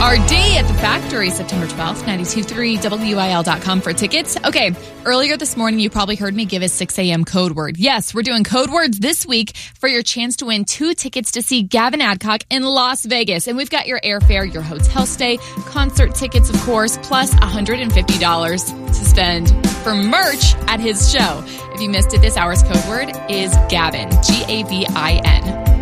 RD at the Factory, September 12th, 92.3 WIL.com for tickets. Okay, earlier this morning, you probably heard me give a 6 a.m. code word. Yes, we're doing code words this week for your chance to win 2 tickets to see Gavin Adcock in Las Vegas. And we've got your airfare, your hotel stay, concert tickets, of course, plus $150 to spend for merch at his show. If you missed it, this hour's code word is Gavin, Gavin.